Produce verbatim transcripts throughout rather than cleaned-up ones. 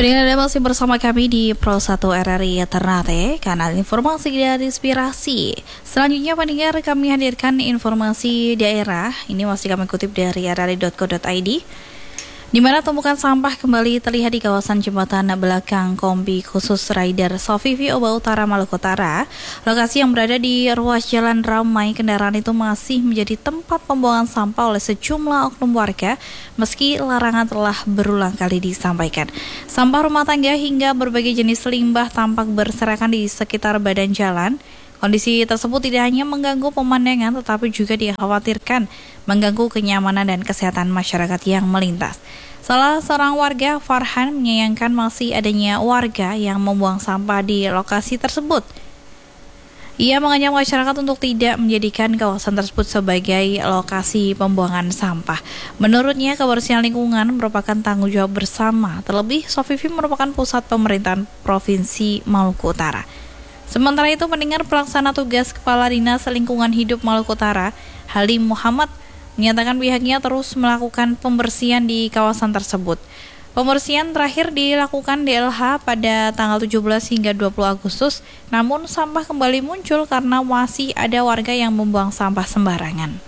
Pendengar Anda masih bersama kami di Pro satu R R I Ternate, kanal informasi dan inspirasi. Selanjutnya pendengar, kami hadirkan informasi daerah. Ini masih kami kutip dari r r i dot co dot i d, di mana tumpukan sampah kembali terlihat di kawasan jembatan belakang Kombi khusus Rider Sofivi Oba Utara, Maluku Utara. Lokasi yang berada di ruas jalan ramai kendaraan itu masih menjadi tempat pembuangan sampah oleh sejumlah oknum warga, meski larangan telah berulang kali disampaikan. Sampah rumah tangga hingga berbagai jenis limbah tampak berserakan di sekitar badan jalan. Kondisi tersebut tidak hanya mengganggu pemandangan, tetapi juga dikhawatirkan mengganggu kenyamanan dan kesehatan masyarakat yang melintas. Salah seorang warga, Farhan, menyayangkan masih adanya warga yang membuang sampah di lokasi tersebut. Ia mengajak masyarakat untuk tidak menjadikan kawasan tersebut sebagai lokasi pembuangan sampah. Menurutnya, kebersihan lingkungan merupakan tanggung jawab bersama, terlebih Sofivi merupakan pusat pemerintahan Provinsi Maluku Utara. Sementara itu, pendengar, pelaksana tugas Kepala Dinas Lingkungan Hidup Maluku Utara, Halim Muhammad, menyatakan pihaknya terus melakukan pembersihan di kawasan tersebut. Pembersihan terakhir dilakukan D L H pada tanggal tujuh belas hingga dua puluh Agustus, namun sampah kembali muncul karena masih ada warga yang membuang sampah sembarangan.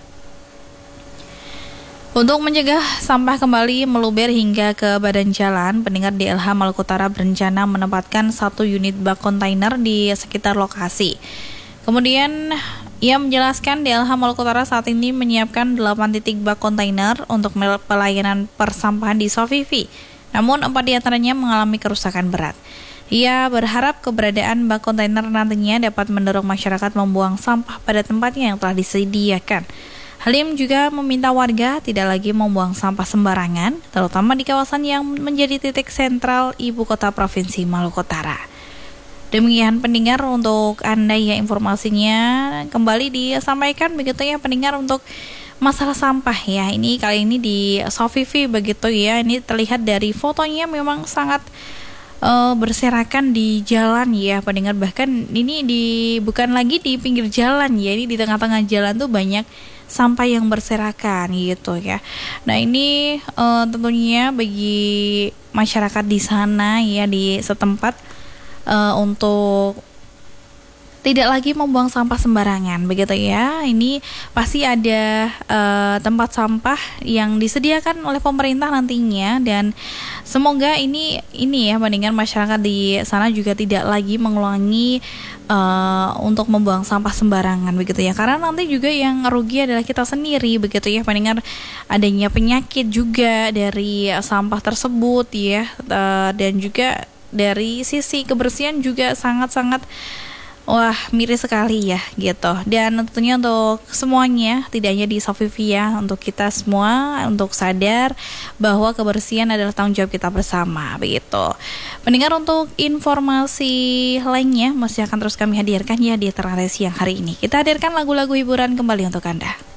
Untuk mencegah sampah kembali meluber hingga ke badan jalan, pendengar, D L H Maluku Utara berencana menempatkan satu unit bak kontainer di sekitar lokasi. Kemudian ia menjelaskan D L H Maluku Utara saat ini menyiapkan delapan titik bak kontainer untuk pelayanan persampahan di Sofivi. Namun empat diantaranya mengalami kerusakan berat. Ia berharap keberadaan bak kontainer nantinya dapat mendorong masyarakat membuang sampah pada tempatnya yang telah disediakan. Halim juga meminta warga tidak lagi membuang sampah sembarangan, terutama di kawasan yang menjadi titik sentral ibu kota Provinsi Maluku Utara. Demikian pendengar, untuk Anda yang informasinya kembali disampaikan begitu ya pendengar, untuk masalah sampah ya. Ini kali ini di Sofivi begitu ya. Ini terlihat dari fotonya memang sangat uh, berserakan di jalan ya pendengar. Bahkan ini di bukan lagi di pinggir jalan ya, ini di tengah-tengah jalan tuh banyak sampah yang berserakan gitu ya. Nah ini uh, tentunya bagi masyarakat di sana ya, di setempat, uh, untuk tidak lagi membuang sampah sembarangan begitu ya. Ini pasti ada uh, tempat sampah yang disediakan oleh pemerintah nantinya, dan semoga ini ini ya pendengar, masyarakat di sana juga tidak lagi mengulangi uh, untuk membuang sampah sembarangan begitu ya. Karena nanti juga yang rugi adalah kita sendiri begitu ya pendengar. Adanya penyakit juga dari sampah tersebut ya, uh, dan juga dari sisi kebersihan juga sangat-sangat wah, miris sekali ya gitu. Dan tentunya untuk semuanya, tidak hanya di Sofivi ya, untuk kita semua untuk sadar bahwa kebersihan adalah tanggung jawab kita bersama begitu. Pendengar, untuk informasi lainnya masih akan terus kami hadirkan ya di Ternate siang hari ini. Kita hadirkan lagu-lagu hiburan kembali untuk Anda.